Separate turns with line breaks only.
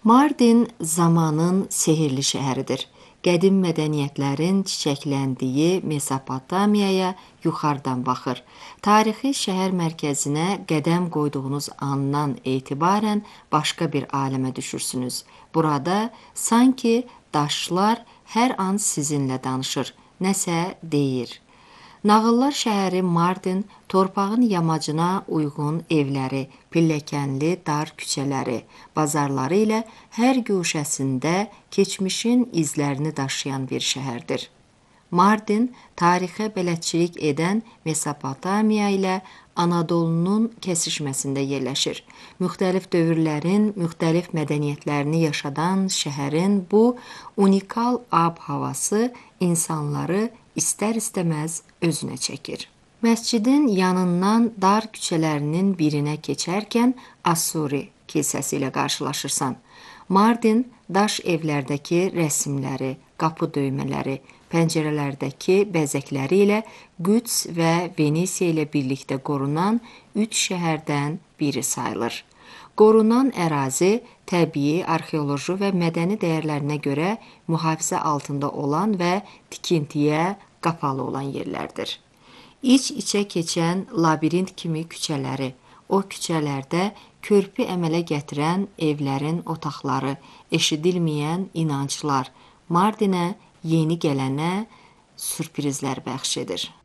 Mardin zamanın sehirli şəhəridir. Qədim mədəniyyətlərin çiçəkləndiyi Mesopotamiyaya yuxarıdan baxır. Tarixi şəhər mərkəzinə qədəm qoyduğunuz andan etibarən başqa bir aləmə düşürsünüz. Burada sanki daşlar hər an sizinlə danışır, nəsə deyir. Nağıllar şəhəri Mardin, torpağın yamacına uyğun evləri, pilləkənli dar küçələri, bazarları ilə hər guşəsində keçmişin izlərini daşıyan bir şəhərdir. Mardin, tarixə bələdçilik edən Mesopotamiya ilə Anadolunun kəsişməsində yerləşir. Müxtəlif dövrlərin, müxtəlif mədəniyyətlərini yaşadan şəhərin bu unikal ab-havası insanları istər-istəməz özünə çəkir. Məscidin yanından dar küçələrinin birinə keçərkən Assuri kilsəsi ilə qarşılaşırsan. Mardin daş evlərdəki rəsmləri, qapı döymələri, pəncərələrdəki bəzəkləri ilə Qüds və Venesiya ilə birlikdə qorunan 3 şəhərdən biri sayılır. Qorunan ərazi təbii, arxeoloji və mədəni dəyərlərinə görə mühafizə altında olan və tikintiyə qapalı olan yerlərdir. İç-içə keçən labirint kimi küçələri, o küçələrdə körpü əmələ gətirən evlərin otaqları, eşidilməyən inanclar Mardinə yeni gələnə sürprizlər bəxş edir.